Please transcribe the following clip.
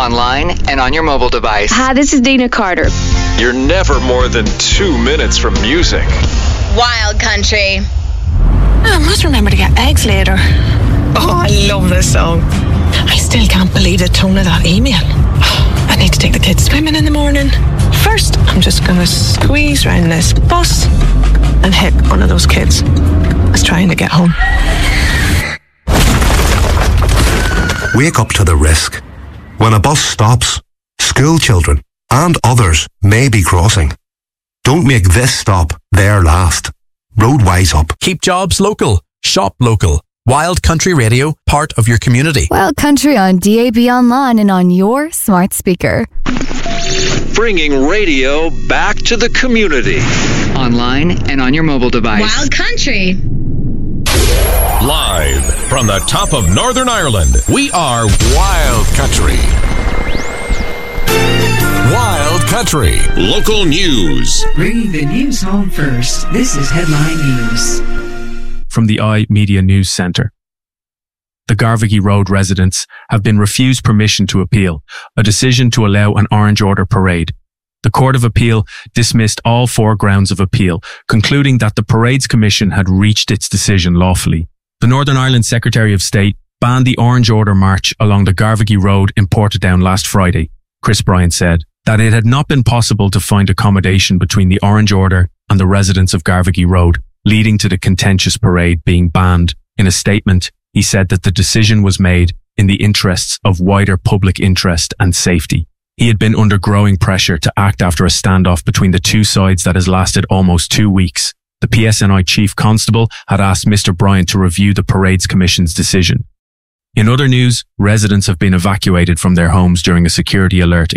online and on your mobile device. Hi, this is Dina Carter. You're never more than 2 minutes from music. Wild Country. I must remember to get eggs later. Oh, I love this song. I still can't believe the tone of that email. I need to take the kids swimming in the morning. First, I'm just going to squeeze round this bus and hit one of those kids that's trying to get home. Wake up to the risk. When a bus stops, school children and others may be crossing. Don't make this stop their last. Roadwise up. Keep jobs local. Shop local. Wild Country Radio, part of your community. Wild Country on DAB online and on your smart speaker. Bringing radio back to the community. Online and on your mobile device. Wild Country. Live from the top of Northern Ireland, we are Wild Country. Wild Country. Local news. Bringing the news home first. This is Headline News. From the iMedia News Centre. The Garvaghy Road residents have been refused permission to appeal, a decision to allow an Orange Order parade. The Court of Appeal dismissed all 4 grounds of appeal, concluding that the Parades Commission had reached its decision lawfully. The Northern Ireland Secretary of State banned the Orange Order march along the Garvaghy Road in Portadown last Friday. Chris Bryant said that it had not been possible to find accommodation between the Orange Order and the residents of Garvaghy Road, leading to the contentious parade being banned. In a statement, he said that the decision was made in the interests of wider public interest and safety. He had been under growing pressure to act after a standoff between the two sides that has lasted almost 2 weeks. The PSNI Chief Constable had asked Mr. Bryant to review the Parades Commission's decision. In other news, residents have been evacuated from their homes during a security alert